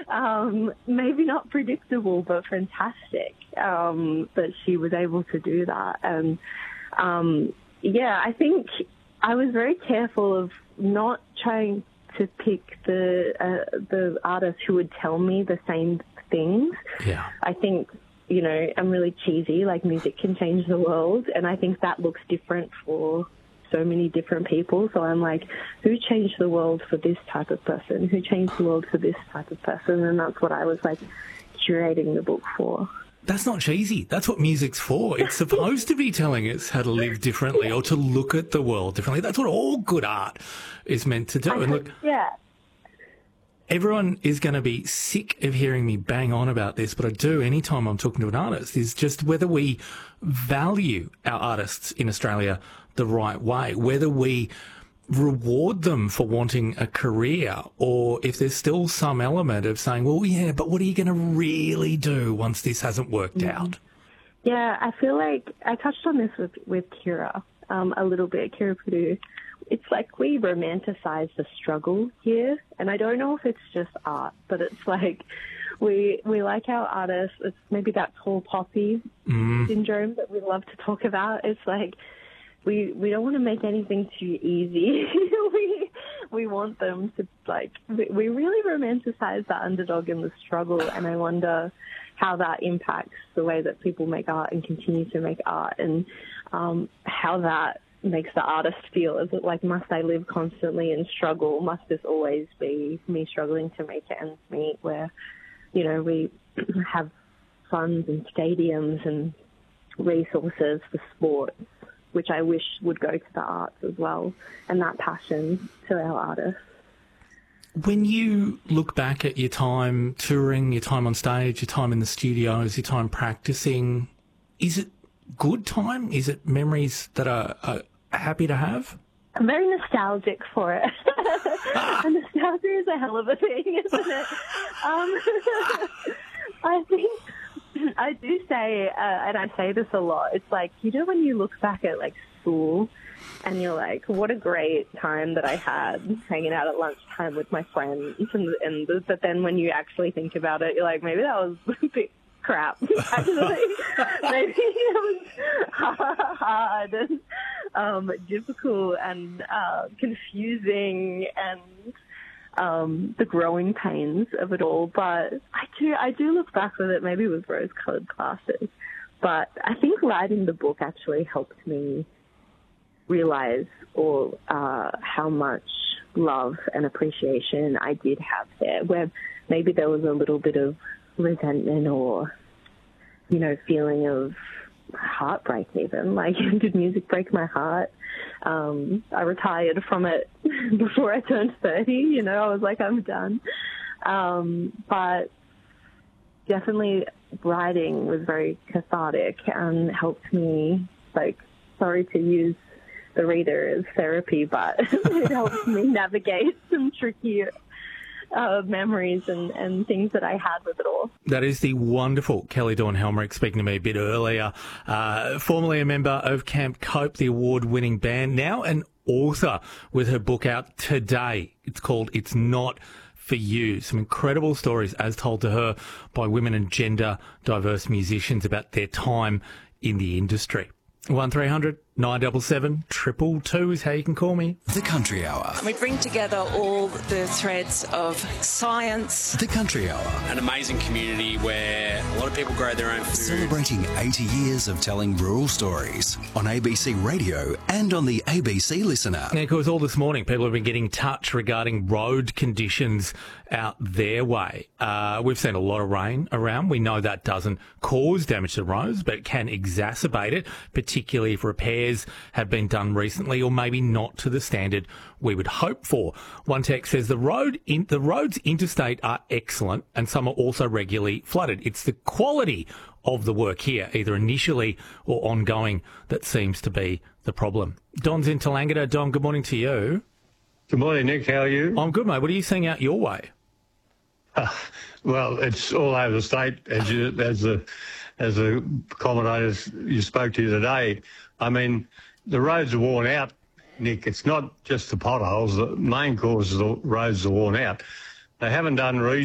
maybe not predictable, but fantastic that she was able to do that. And I think I was very careful of not trying to pick the artists who would tell me the same things. Yeah. I think, I'm really cheesy, like music can change the world, and I think that looks different for so many different people. So I'm like, who changed the world for this type of person? Who changed the world for this type of person? And that's what I was like curating the book for. That's not cheesy. That's what music's for. It's supposed to be telling us how to live differently or to look at the world differently. That's what all good art is meant to do. And look, everyone is going to be sick of hearing me bang on about this, but I do anytime I'm talking to an artist, is just whether we value our artists in Australia the right way, whether we reward them for wanting a career, or if there's still some element of saying, well, yeah, but what are you going to really do once this hasn't worked out? Yeah, I feel like I touched on this with Kira a little bit, Kira Purdue. It's like we romanticize the struggle here, and I don't know if it's just art, but it's like we like our artists. It's maybe that tall poppy syndrome that we love to talk about. It's like we don't want to make anything too easy. we want them to, like, we really romanticize the underdog and the struggle, and I wonder how that impacts the way that people make art and continue to make art, and how that makes the artist feel. Is it like, must I live constantly in struggle? Must this always be me struggling to make ends meet, where, we have funds and stadiums and resources for sport, which I wish would go to the arts as well, and that passion to our artists. When you look back at your time touring, your time on stage, your time in the studios, your time practicing, is it good time? Is it memories that are happy to have? I'm very nostalgic for it. And nostalgia is a hell of a thing, isn't it? I think I do say, and I say this a lot, it's like, when you look back at, like, school and you're like, what a great time that I had hanging out at lunchtime with my friends. But then when you actually think about it, you're like, maybe that was a bit crap, actually. Maybe it was hard and difficult and confusing, and the growing pains of it all. But I do look back with it, maybe with rose-coloured glasses. But I think writing the book actually helped me realize how much love and appreciation I did have there, where maybe there was a little bit of resentment or, feeling of heartbreak even. Like, did music break my heart? I retired from it before I turned 30, I was like, I'm done. But definitely writing was very cathartic and helped me, like, sorry to use the reader as therapy, but it helped me navigate some tricky memories and things that I had with it all. That is the wonderful Kelly Dawn Helmerich speaking to me a bit earlier, formerly a member of Camp Cope, the award-winning band, now an author with her book out today. It's called It's Not For You. Some incredible stories as told to her by women and gender diverse musicians about their time in the industry. 1300 977 222 is how you can call me. The Country Hour. We bring together all the threads of science. The Country Hour. An amazing community where a lot of people grow their own food. Celebrating 80 years of telling rural stories on ABC Radio and on the ABC Listen app. And of course, all this morning, people have been getting in touch regarding road conditions out their way. We've seen a lot of rain around. We know that doesn't cause damage to roads, but it can exacerbate it, particularly if repairs have been done recently or maybe not to the standard we would hope for. One text says the roads interstate are excellent and some are also regularly flooded. It's the quality of the work here, either initially or ongoing, that seems to be the problem. Don's in Tallangatta. Don, good morning to you. Good morning, Nick. How are you? I'm good, mate. What are you seeing out your way? Well, it's all over the state, as the commentators you spoke to today. I mean, the roads are worn out, Nick. It's not just the potholes. The main cause of the roads are worn out. They haven't done